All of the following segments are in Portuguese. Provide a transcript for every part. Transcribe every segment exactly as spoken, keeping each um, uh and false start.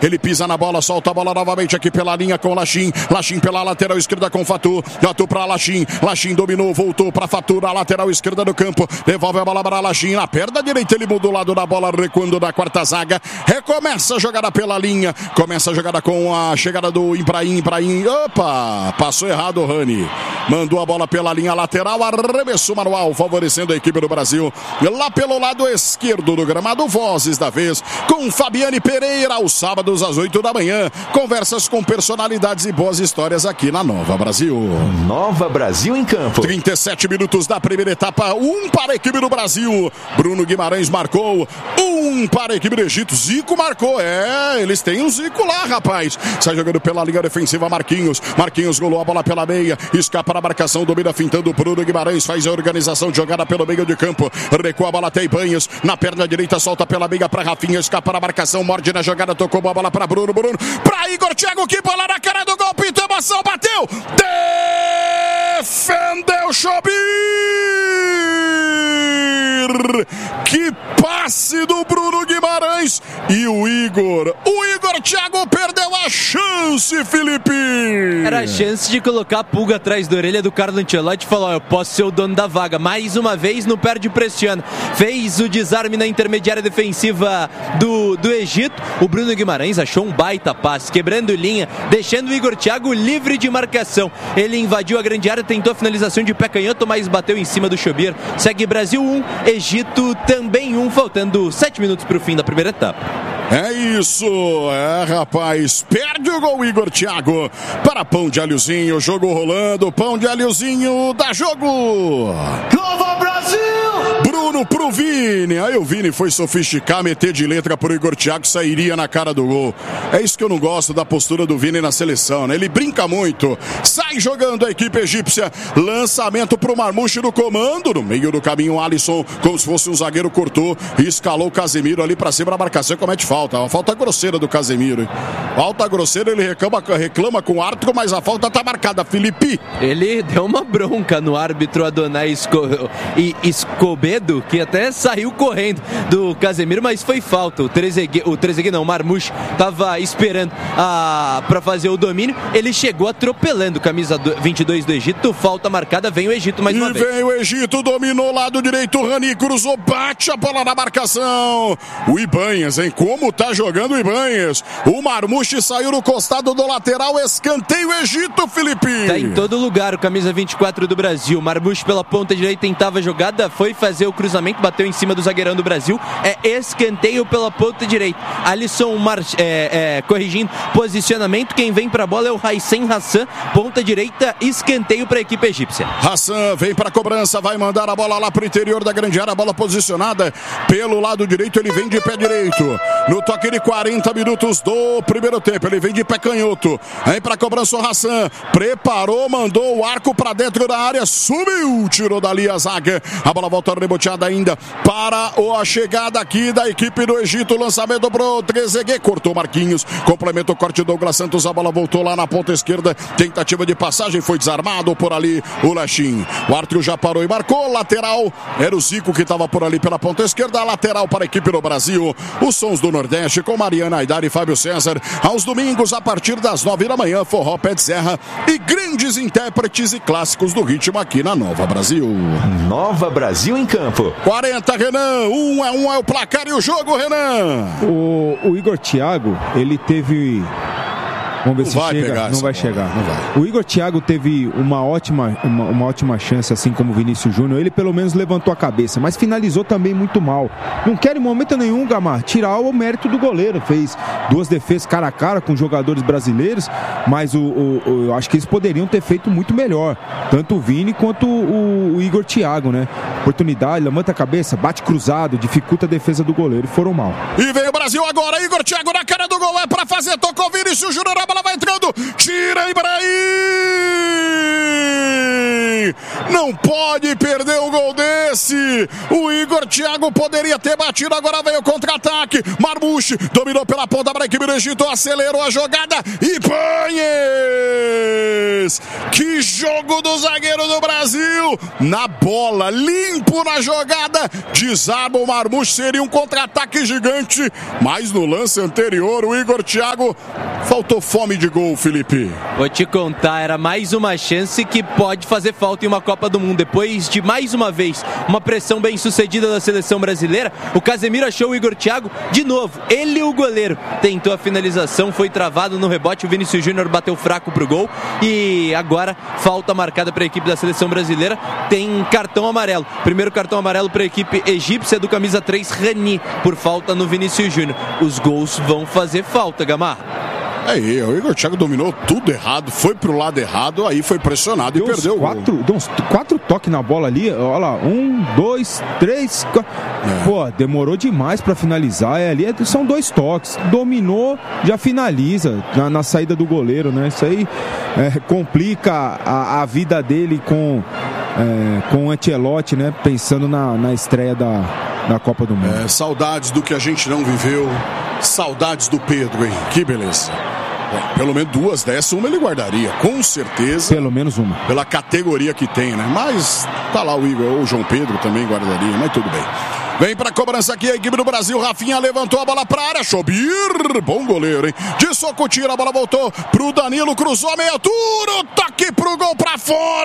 ele pisa na bola, solta a bola novamente aqui pela linha com o Lachim, Lachim pela lateral esquerda com o Fatu, Fatu para Lachim, Lachim dominou, voltou para Fatu na lateral esquerda do campo, devolve a bola para Lachim, na perna direita ele mudou o lado da bola, recuando da quarta zaga, recomeça a jogada pela linha, começa a jogada com a chegada do Ibrahim, Ibrahim, opa, passou errado o Rani, mandou a bola pela linha lateral, arremessou manual, favorecendo a equipe do Brasil, lá pelo lado esquerdo do gramado, vozes da vez, com Fabiane Pereira, aos sábados às oito da manhã, conversas com personalidades e boas histórias aqui na Nova Brasil. Nova Brasil em campo. trinta e sete minutos da primeira etapa, um para a equipe do Brasil, Bruno Guimarães marcou, um para a equipe do Egito, Zico marcou, é, eles têm um Zico lá, rapaz, sai jogando pela linha defensiva, Marquinhos, Marquinhos golou a bola pela meia, escapa na marcação, domina fintando o Bruno Guimarães, faz a organização de jogada pelo meio de campo, recua a bola até Ibanhas, na perna direita, solta pela meia para Rafinha, escapa na marcação, morde na jogada, tocou a bola para Bruno, Bruno, para Igor Thiago, que bola na cara do gol, pintou emoção, bateu, defendeu Chobir, que passe do Bruno Guimarães, e o Igor, o Igor Thiago perdeu a chance, Felipe. Era a chance de colocar a pulga atrás da orelha do Carlo Ancelotti e falar, ó, eu posso ser o dono da vaga, mais uma vez não perde pra este ano, fez o desarme na intermediária defensiva do, do Egito, o Bruno Guimarães achou um baita passe, quebrando linha, deixando o Igor Thiago livre de marcação, ele invadiu a grande área, tentou a finalização de pé canhoto, mas bateu em cima do Chobir, segue Brasil um, Egito também um, faltando sete minutos para o fim da primeira etapa. É isso, é rapaz, perde o gol Igor Thiago para Pão de Alhozinho, jogo rolando, Pão de Alhozinho dá jogo. Nova Brasil! Bruno pro Vini, aí o Vini foi sofisticar, meter de letra pro Igor Thiago, sairia na cara do gol. É isso que eu não gosto da postura do Vini na seleção, né? Ele brinca muito, sai jogando a equipe egípcia, lançamento pro Marmouche no comando, no meio do caminho Alisson, como se fosse um zagueiro, cortou, escalou o Casemiro ali pra cima da marcação, comete falta, uma falta grosseira do Casemiro, hein? Falta grosseira, ele reclama, reclama com o árbitro, mas a falta tá marcada, Felipe. Ele deu uma bronca no árbitro Adonai Esco... e Escobedo, que até saiu correndo do Casemiro, mas foi falta. O Trezeguet, o Trezeguet não, o Marmouche tava esperando a... pra fazer o domínio, ele chegou atropelando, camisa vinte e dois do Egito, falta marcada, vem o Egito mais uma e vez. E vem o Egito, dominou o lado direito, o Rani cruzou, bate a bola na marcação. O Ibanhas, hein? Como tá jogando o Ibanhas? O Marmouche saiu no costado do lateral, escanteio Egito, Felipe. Tá em todo lugar o camisa vinte e quatro do Brasil. Marmouche pela ponta direita tentava a jogada, foi fazer o cruzamento, bateu em cima do zagueirão do Brasil. É escanteio pela ponta direita. Alisson Mar... é, é, corrigindo posicionamento. Quem vem pra bola é o Haissem Hassan, ponta direita, escanteio pra equipe egípcia. Hassan vem pra cobrança, vai mandar a bola lá pro interior da grande área, a bola posicionada pelo lado direito, ele vem de pé direito. No toque de quarenta minutos do primeiro tempo, ele vem de pé canhoto. Vem pra cobrança o Hassan, preparou, mandou o arco pra dentro da área, subiu, tirou dali a zaga. A bola volta reboteada ainda para a chegada aqui da equipe do Egito. Lançamento pro Trezeguet, cortou Marquinhos, complementa o corte do Douglas Santos. A bola voltou lá na ponta esquerda, tentativa de passagem, foi desarmado por ali o Lachim. O árbitro já parou e marcou. Lateral, era o Zico que estava por ali pela ponta esquerda. Lateral para a equipe do Brasil. Os sons do Nordeste com Mariana Aidar e Fábio César. Aos domingos, a partir das nove da manhã, forró, pé de serra e grandes intérpretes e clássicos do ritmo aqui na Nova Brasil. Nova Brasil em campo. quarenta, Renan. Um a um é o placar e o jogo, Renan. O, o Igor Thiago, ele teve... Vamos ver não se chega. Não vai bola, chegar. Não vai. O Igor Thiago teve uma ótima, uma, uma ótima chance, assim como o Vinícius Júnior. Ele pelo menos levantou a cabeça, mas finalizou também muito mal. Não quero em momento nenhum, Gamar, tirar o mérito do goleiro. Fez duas defesas cara a cara com jogadores brasileiros, mas o, o, o, eu acho que eles poderiam ter feito muito melhor. Tanto o Vini quanto o, o Igor Thiago, né? Oportunidade, levanta a cabeça, bate cruzado, dificulta a defesa do goleiro e foram mal. E vem o Brasil agora, Igor Thiago na cara do gol, é pra fazer, tocou Vinícius Júnior, a bola vai entrando, tira Ibrahim! Não pode perder um gol desse. O Igor Thiago poderia ter batido, agora veio o contra-ataque. Marmouche dominou pela ponta para a equipe do Egito, acelerou a jogada e Paes! Que jogo do zagueiro do Brasil! Na bola, limpo na jogada, desarma o Marmouche, seria um contra-ataque gigante, mas no lance anterior o Igor Thiago faltou fome de gol, Felipe. Vou te contar, era mais uma chance que pode fazer falta em uma Copa do Mundo. Depois de mais uma vez uma pressão bem sucedida da seleção brasileira, o Casemiro achou o Igor Thiago de novo. Ele, o goleiro, tentou a finalização, foi travado no rebote, o Vinícius Júnior bateu fraco pro gol e agora falta marcada para a equipe da seleção brasileira. Tem cartão amarelo, primeiro cartão amarelo para a equipe egípcia do camisa três, Rani, por falta no Vinícius Júnior. Os gols vão fazer falta, Gamarra. Aí, o Igor Thiago dominou tudo errado, foi pro lado errado, aí foi pressionado deu e perdeu quatro, o gol. Deu uns quatro toques na bola ali, olha lá, um, dois, três, quatro. É. Pô, demorou demais pra finalizar, é, ali são dois toques, dominou, já finaliza na, na saída do goleiro, né? Isso aí é, complica a, a vida dele com, é, com o Ancelotti, né? Pensando na, na estreia da, da Copa do Mundo. É, saudades do que a gente não viveu, saudades do Pedro, hein? Que beleza. Pelo menos duas dessas, uma ele guardaria, com certeza. Pelo menos uma. Pela categoria que tem, né? Mas tá lá o Igor, ou o João Pedro também guardaria, mas tudo bem. Vem pra cobrança aqui a equipe do Brasil. Rafinha levantou a bola pra área. Chobir, bom goleiro, hein? De soco tira, a bola voltou pro Danilo, cruzou a meia altura. Toque pro gol pra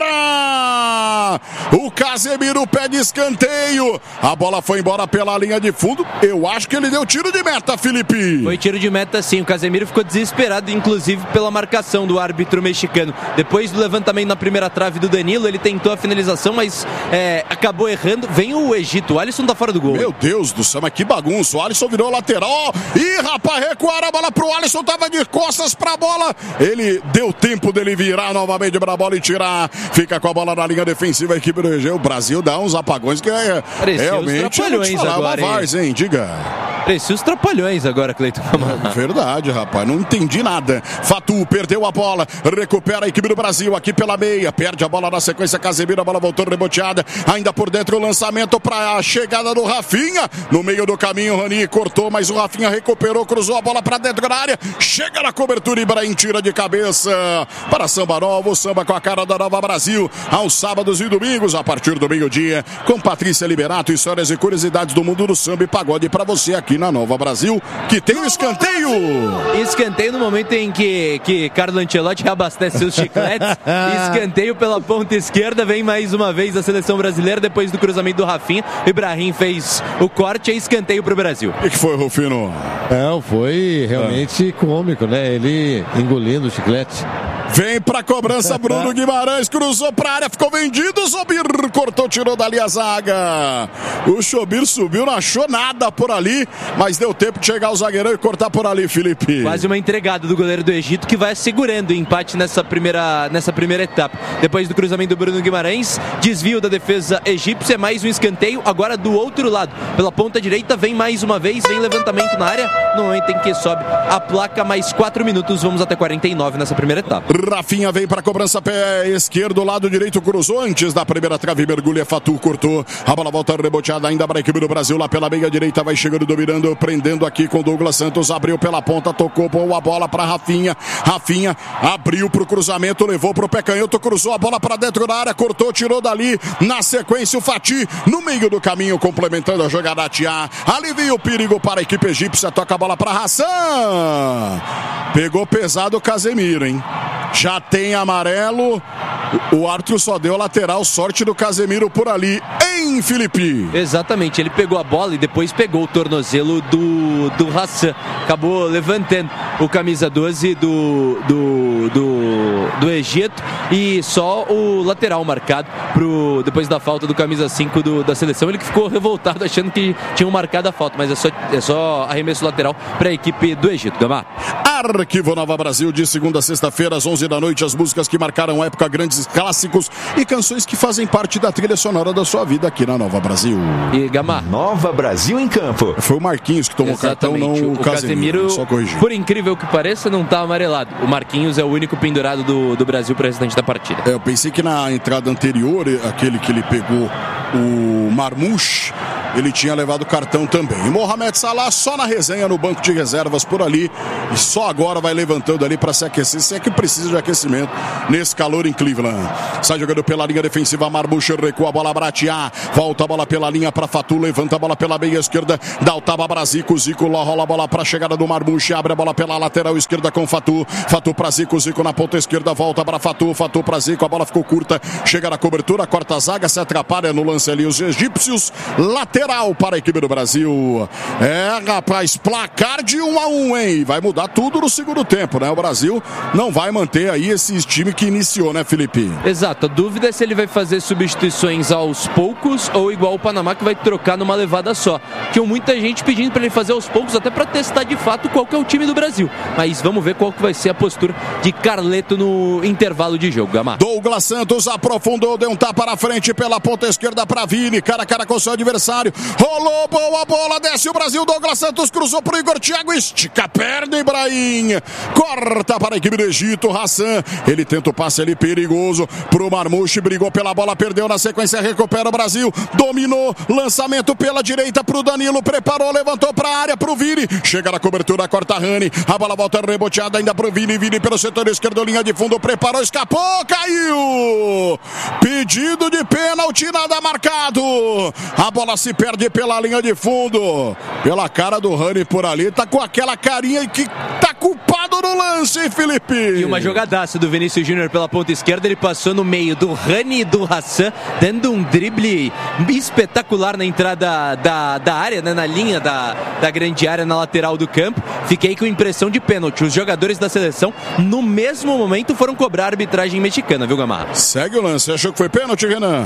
fora. O Casemiro pede escanteio. A bola foi embora pela linha de fundo. Eu acho que ele deu tiro de meta, Felipe. Foi tiro de meta, sim. O Casemiro ficou desesperado, inclusive pela marcação do árbitro mexicano. Depois do levantamento na primeira trave do Danilo, ele tentou a finalização, mas é, acabou errando. Vem o Egito. O Alisson tá fora do gol. Meu Deus do céu, mas que bagunça. O Alisson virou lateral. Ih, rapaz, recuaram a bola pro Alisson. Tava de costas pra bola. Ele deu tempo dele virar novamente pra bola e tirar. Fica com a bola na linha defensiva. A equipe do Egeu. O Brasil dá uns apagões que é Parecia realmente. Eu vou te falar, agora, uma vaz, hein? Diga. Parecia os trapalhões agora, Cleiton. É verdade, rapaz. Não entendi nada. Fatu perdeu a bola. Recupera a equipe do Brasil aqui pela meia. Perde a bola na sequência. Casemiro. A bola voltou reboteada. Ainda por dentro o lançamento para a chegada do Rafinha. No meio do caminho, o Rani cortou, mas o Rafinha recuperou, cruzou a bola para dentro da área. Chega na cobertura e Ibrahim tira de cabeça para Samba Nova. O samba com a cara da Nova Brasil. Aos sábados e domingos, a partir do meio-dia, com Patrícia Liberato. Histórias e curiosidades do mundo do samba e pagode para você aqui na Nova Brasil, que tem um escanteio. Escanteio no momento em que, que Carlo Ancelotti reabastece seus chicletes. Escanteio pela ponta esquerda. Vem mais uma vez a seleção brasileira depois do cruzamento do Rafinha. Ibrahim fez o corte e escanteio pro Brasil. O que foi, Rufino? É, foi realmente é. cômico, né? Ele engolindo o chiclete. Vem pra cobrança Bruno Guimarães, cruzou pra área, ficou vendido, Zobir cortou, tirou dali a zaga. O Chobir subiu, não achou nada por ali, mas deu tempo de chegar o zagueirão e cortar por ali, Felipe. Quase uma entregada do goleiro do Egito, que vai segurando o empate nessa primeira, nessa primeira etapa. Depois do cruzamento do Bruno Guimarães, desvio da defesa egípcia, mais um escanteio, agora do outro lado, pela ponta direita, vem mais uma vez, vem levantamento na área, no momento em que sobe a placa, mais quatro minutos, vamos até quarenta e nove nessa primeira etapa. Rafinha vem para a cobrança, pé esquerdo, lado direito, cruzou antes da primeira trave, mergulha, Fatu cortou, a bola volta reboteada ainda para a equipe do Brasil, lá pela meia direita, vai chegando, dominando, prendendo aqui com Douglas Santos, abriu pela ponta, tocou boa bola para Rafinha, Rafinha abriu para o cruzamento, levou para o pé canhoto, cruzou a bola para dentro da área, cortou, tirou dali, na sequência o Fati, no meio do caminho, complementando a jogada a Tia, alivia o perigo para a equipe egípcia, toca a bola para Hassan, pegou pesado o Casemiro, hein? Já tem amarelo. O árbitro só deu lateral. Sorte do Casemiro por ali, hein, Felipe? Exatamente, ele pegou a bola e depois pegou o tornozelo do, do Hassan. Acabou levantando o camisa doze do, do, do, do Egito. E só o lateral marcado pro, depois da falta do camisa cinco do, da seleção. Ele que ficou revoltado achando que tinham marcado a falta, mas é só, é só arremesso lateral para a equipe do Egito. Gamar. Arquivo Nova Brasil, de segunda a sexta-feira, às onze da noite, as músicas que marcaram a época, grandes clássicos e canções que fazem parte da trilha sonora da sua vida aqui na Nova Brasil. E Gamar. Nova Brasil em campo. Foi o Marquinhos que tomou o cartão, não o, o Casemiro. Casemiro, só corrigir. Por incrível que pareça, não tá amarelado. O Marquinhos é o único pendurado do, do Brasil para o restante da partida. É, eu pensei que na entrada anterior, aquele que ele pegou, o Marmouche, ele tinha levado o cartão também. E Mohamed Salah só na resenha no banco de reservas por ali e só agora vai levantando ali para se aquecer, se é que precisa de aquecimento nesse calor em Cleveland. Sai jogando pela linha defensiva, Marmouche recua a bola para Tiá, volta a bola pela linha para Fatu, levanta a bola pela meia esquerda, dá o taba para Zico, Zico rola a bola para a chegada do Marmouche, abre a bola pela lateral esquerda com Fatu, Fatu para Zico, Zico na ponta esquerda, volta para Fatu, Fatu para Zico, a bola ficou curta, chega na cobertura, corta a zaga, se atrapalha no lance ali os egípcios, lateral para a equipe do Brasil. É, rapaz, placar de um a um, hein? Vai mudar tudo no segundo tempo, né? O Brasil não vai manter aí esse time que iniciou, né, Felipe? Exato, a dúvida é se ele vai fazer substituições aos poucos ou igual o Panamá, que vai trocar numa levada só. Tinha muita gente pedindo para ele fazer aos poucos, até para testar de fato qual que é o time do Brasil. Mas vamos ver qual que vai ser a postura de Carleto no intervalo de jogo, Gamar. Douglas Santos aprofundou, deu um tapa na frente pela ponta esquerda para Vini, cara a cara com seu adversário, rolou, boa bola, desce o Brasil, Douglas Santos cruzou pro Igor Thiago, estica a perna, Ibrahim, corta para a equipe do Egito, Hassan, ele tenta o passe ali perigoso pro Marmouche, brigou pela bola, perdeu na sequência, recupera o Brasil, dominou, lançamento pela direita pro Danilo, preparou, levantou pra área pro Vini, chega na cobertura, corta Rani, a bola volta reboteada ainda pro Vini, Vini pelo setor esquerdo, linha de fundo, preparou, escapou, caiu, pedido de pênalti, nada marcado, a bola se perde pela linha de fundo, pela cara do Rani por ali, tá com aquela carinha que tá culpado no lance, Felipe. E uma jogadaça do Vinícius Júnior pela ponta esquerda, ele passou no meio do Rani e do Hassan, dando um drible espetacular na entrada da, da área, né, na linha da, da grande área, na lateral do campo. Fiquei com impressão de pênalti. Os jogadores da seleção, no mesmo momento, foram cobrar a arbitragem mexicana, viu, Gamar? Segue o lance, achou que foi pênalti, Renan?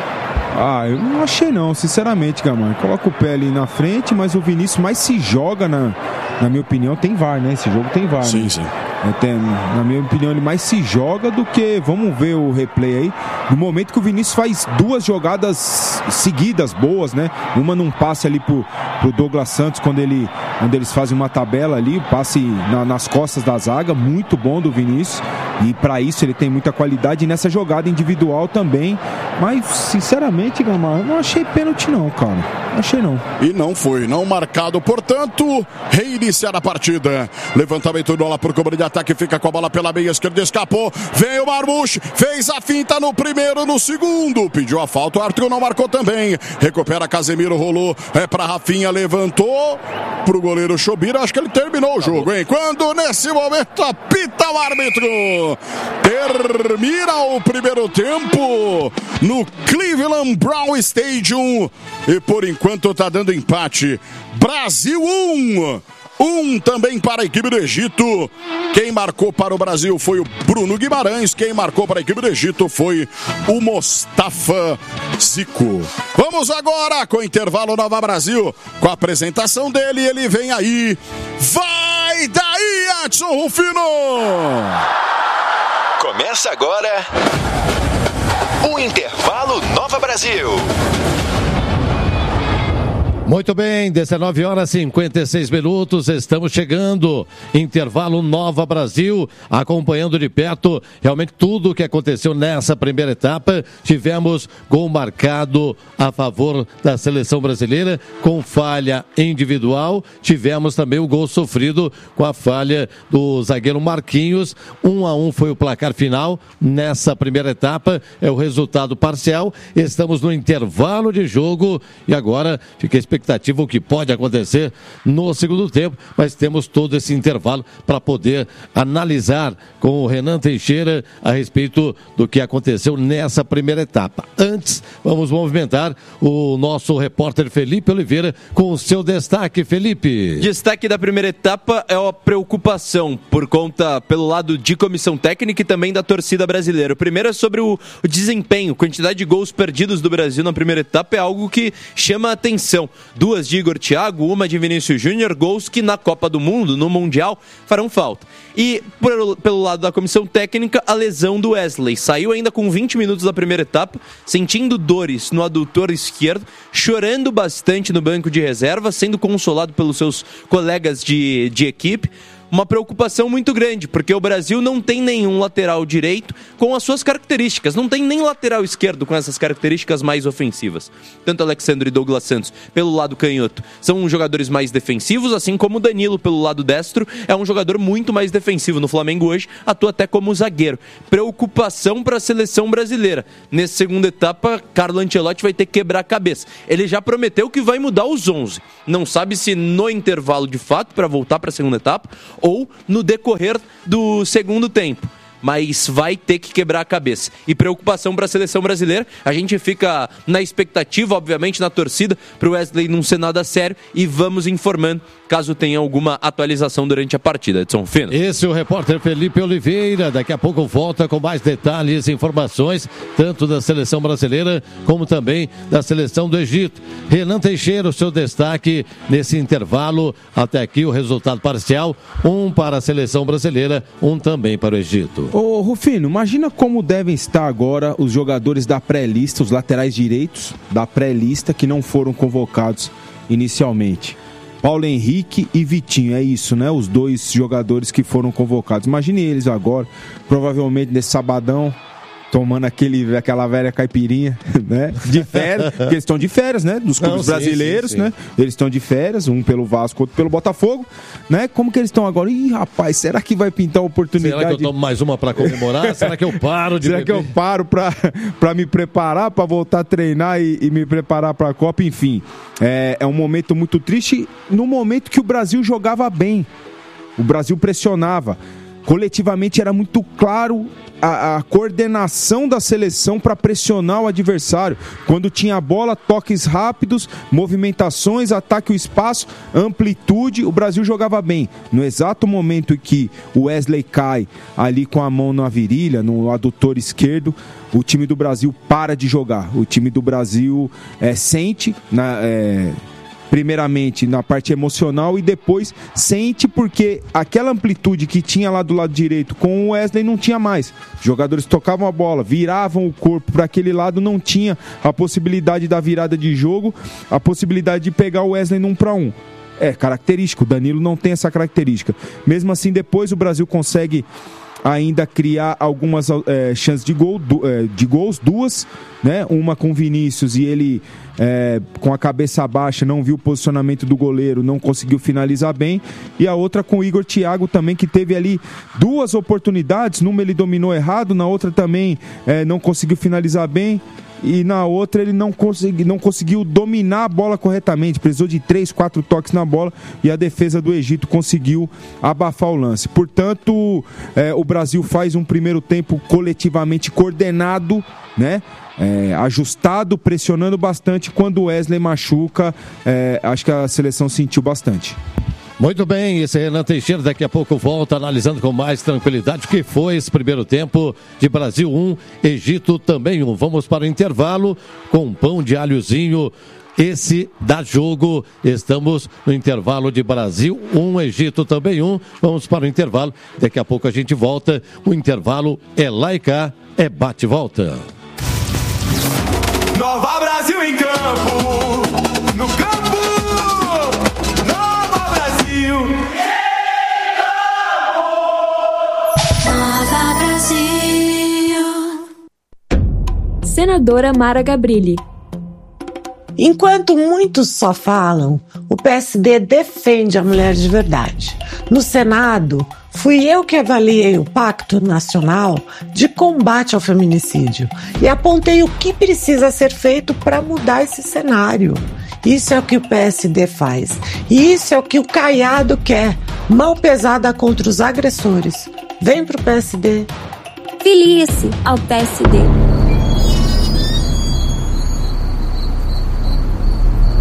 Ah, eu não achei não, sinceramente, Gamar. Coloca o pé ali na frente, mas o Vinícius mais se joga, na, na minha opinião, tem V A R, né? Esse jogo tem V A R. Sim, né? sim. Até, na minha opinião, ele mais se joga do que... Vamos ver o replay aí. No momento que o Vinícius faz duas jogadas seguidas, boas, né? Uma num passe ali pro, pro Douglas Santos, quando, ele, quando eles fazem uma tabela ali, passe na, nas costas da zaga, muito bom do Vinícius. E para isso ele tem muita qualidade. E nessa jogada individual também. Mas, sinceramente, Gamar, eu não achei pênalti não, cara. Não achei não. E não foi, não marcado. Portanto, reiniciar a partida. Levantamento do bola por cobra de ataque, fica com a bola pela meia esquerda, escapou, veio o Marmouche, fez a finta no primeiro, no segundo, pediu a falta, o Arthur não marcou também, recupera Casemiro, rolou, é pra Rafinha, levantou pro goleiro Chobira, acho que ele terminou o jogo, hein? Quando nesse momento apita o árbitro, termina o primeiro tempo no Cleveland Brown Stadium e por enquanto tá dando empate. Brasil um, um também para a equipe do Egito. Quem marcou para o Brasil foi o Bruno Guimarães. Quem marcou para a equipe do Egito foi o Mostafa Zico. Vamos agora com o intervalo Nova Brasil, com a apresentação dele. Ele vem aí. Vai daí, Edson Rufino! Começa agora o Intervalo Nova Brasil. Muito bem, dezenove horas e cinquenta e seis minutos, estamos chegando, intervalo Nova Brasil, acompanhando de perto realmente tudo o que aconteceu nessa primeira etapa. Tivemos gol marcado a favor da seleção brasileira, com falha individual, tivemos também o gol sofrido com a falha do zagueiro Marquinhos. Um a um foi o placar final nessa primeira etapa, é o resultado parcial. Estamos no intervalo de jogo e agora fica a expectativa o que pode acontecer no segundo tempo, mas temos todo esse intervalo para poder analisar com o Renan Teixeira a respeito do que aconteceu nessa primeira etapa. Antes, vamos movimentar o nosso repórter Felipe Oliveira com o seu destaque, Felipe. Destaque da primeira etapa é a preocupação por conta, pelo lado de comissão técnica e também da torcida brasileira. O primeiro é sobre o, o desempenho, quantidade de gols perdidos do Brasil na primeira etapa é algo que chama a atenção. duas de Igor Thiago, uma de Vinícius Júnior, gols que na Copa do Mundo, no Mundial, farão falta. E pelo, pelo lado da comissão técnica, a lesão do Wesley. Saiu ainda com vinte minutos da primeira etapa, sentindo dores no adutor esquerdo, chorando bastante no banco de reserva, sendo consolado pelos seus colegas de, de equipe. Uma preocupação muito grande, porque o Brasil não tem nenhum lateral direito com as suas características, não tem nem lateral esquerdo com essas características mais ofensivas. Tanto Alexandre e Douglas Santos, pelo lado canhoto, são jogadores mais defensivos, assim como o Danilo, pelo lado destro, é um jogador muito mais defensivo. No Flamengo hoje, atua até como zagueiro. Preocupação para a seleção brasileira. Nessa segunda etapa, Carlo Ancelotti vai ter que quebrar a cabeça. Ele já prometeu que vai mudar os onze. Não sabe se no intervalo de fato, para voltar para a segunda etapa, ou no decorrer do segundo tempo. Mas vai ter que quebrar a cabeça. E preocupação para a seleção brasileira. A gente fica na expectativa, obviamente, na torcida, para o Wesley não ser nada sério. E vamos informando caso tenha alguma atualização durante a partida. Edson Fino. Esse é o repórter Felipe Oliveira. Daqui a pouco volta com mais detalhes e informações, tanto da seleção brasileira como também da seleção do Egito. Renan Teixeira, o seu destaque nesse intervalo. Até aqui o resultado parcial. Um para a seleção brasileira, um também para o Egito. Ô Rufino, imagina como devem estar agora os jogadores da pré-lista, os laterais direitos da pré-lista que não foram convocados inicialmente. Paulo Henrique e Vitinho, é isso, né? Os dois jogadores que foram convocados. Imagine eles agora, provavelmente nesse sabadão, tomando aquele, aquela velha caipirinha, né? De férias, porque eles estão de férias, né? Dos clubes Não, sim, brasileiros, sim, sim. né? Eles estão de férias, um pelo Vasco, outro pelo Botafogo, né? Como que eles estão agora? Ih, rapaz, será que vai pintar a oportunidade? Será que eu tomo mais uma pra comemorar? Será que eu paro de Será beber? que eu paro pra, pra me preparar, pra voltar a treinar e, e me preparar pra Copa? Enfim, é, é um momento muito triste, no momento que o Brasil jogava bem. O Brasil pressionava. Coletivamente era muito claro a, a coordenação da seleção para pressionar o adversário. Quando tinha a bola, toques rápidos, movimentações, ataque o espaço, amplitude, o Brasil jogava bem. No exato momento em que o Wesley cai ali com a mão na virilha, no adutor esquerdo, o time do Brasil para de jogar. O time do Brasil é, sente... na é, primeiramente na parte emocional e depois sente porque aquela amplitude que tinha lá do lado direito com o Wesley não tinha mais. Os jogadores tocavam a bola, viravam o corpo para aquele lado, não tinha a possibilidade da virada de jogo, a possibilidade de pegar o Wesley num para um. É característico, o Danilo não tem essa característica. Mesmo assim, depois o Brasil consegue ainda criar algumas é, chances de, gol, du, é, de gols, duas, né? Uma com Vinícius e ele é, com a cabeça baixa, não viu o posicionamento do goleiro, não conseguiu finalizar bem, e a outra com o Igor Thiago também, que teve ali duas oportunidades, numa ele dominou errado, na outra também é, não conseguiu finalizar bem, e na outra ele não, consegui, não conseguiu dominar a bola corretamente, precisou de três, quatro toques na bola e a defesa do Egito conseguiu abafar o lance. Portanto, é, o Brasil faz um primeiro tempo coletivamente coordenado, né? É, ajustado, pressionando bastante. Quando o Wesley machuca, é, acho que a seleção sentiu bastante. Muito bem, esse é Renan Teixeira, daqui a pouco volta analisando com mais tranquilidade o que foi esse primeiro tempo de Brasil um, Egito também um. Vamos para o intervalo com pão de alhozinho, esse dá jogo. Estamos no intervalo de Brasil um, Egito também um. Vamos para o intervalo, daqui a pouco a gente volta. O intervalo é lá e cá, é bate-volta. Nova Brasil em campo, no campo. Senadora Mara Gabrilli. Enquanto muitos só falam, o P S D defende a mulher de verdade. No Senado, fui eu que avaliei o Pacto Nacional de Combate ao Feminicídio e apontei o que precisa ser feito para mudar esse cenário. Isso é o que o P S D faz. E isso é o que o Caiado quer. Mão pesada contra os agressores. Vem pro P S D. Filie-se ao P S D.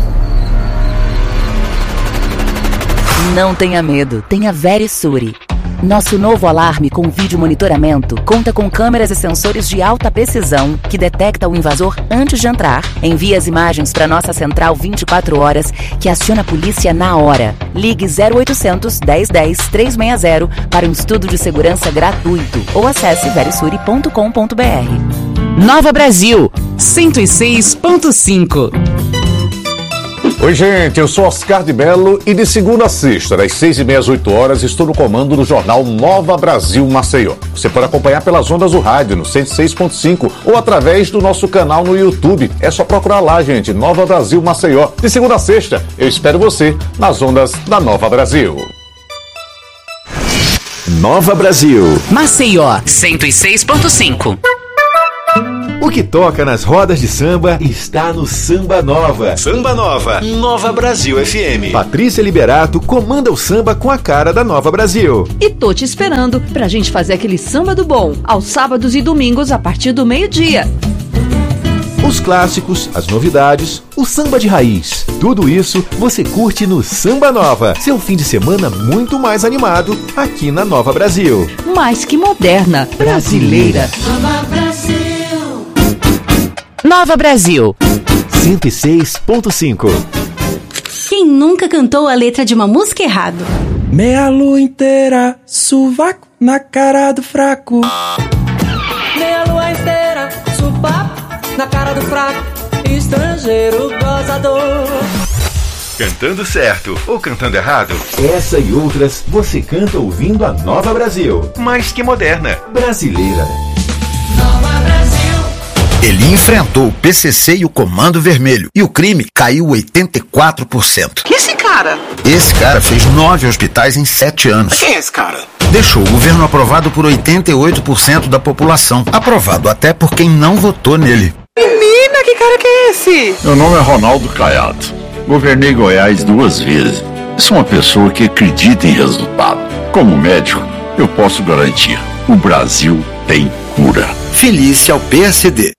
Não tenha medo, tenha Verisuri. Nosso novo alarme com vídeo monitoramento conta com câmeras e sensores de alta precisão que detecta o invasor antes de entrar, envia as imagens para nossa central vinte e quatro horas, que aciona a polícia na hora. Ligue zero oitocentos, dez dez, trezentos e sessenta para um estudo de segurança gratuito ou acesse verisuri ponto com ponto br. Nova Brasil, cento e seis ponto cinco. Oi, gente, eu sou Oscar de Mello e de segunda a sexta, das seis e meia às oito horas, estou no comando do jornal Nova Brasil Maceió. Você pode acompanhar pelas ondas do rádio no cento e seis ponto cinco ou através do nosso canal no YouTube. É só procurar lá, gente, Nova Brasil Maceió. De segunda a sexta, eu espero você nas ondas da Nova Brasil. Nova Brasil. Maceió, cento e seis ponto cinco. O que toca nas rodas de samba está no Samba Nova. Samba Nova, Nova Brasil F M. Patrícia Liberato comanda o samba com a cara da Nova Brasil. E tô te esperando pra gente fazer aquele samba do bom, aos sábados e domingos a partir do meio-dia. Os clássicos, as novidades, o samba de raiz. Tudo isso você curte no Samba Nova. Seu fim de semana muito mais animado aqui na Nova Brasil. Mais que moderna, brasileira. Nova Brasil. Nova Brasil. cento e seis ponto cinco. Quem nunca cantou a letra de uma música errado? Meia lua inteira, sovaco na cara do fraco. Meia lua inteira, sovaco na cara do fraco, estrangeiro gozador. Cantando certo ou cantando errado? Essa e outras você canta ouvindo a Nova Brasil. Mais que moderna, brasileira. Nova Brasil. Ele enfrentou o P C C e o Comando Vermelho e o crime caiu oitenta e quatro por cento. Que esse cara? Esse cara fez nove hospitais em sete anos. Quem é esse cara? Deixou o governo aprovado por oitenta e oito por cento da população. Aprovado até por quem não votou nele. Menina, que cara que é esse? Meu nome é Ronaldo Caiado. Governei Goiás duas vezes. Sou uma pessoa que acredita em resultado. Como médico, eu posso garantir: o Brasil tem cura. Filie-se ao P S D.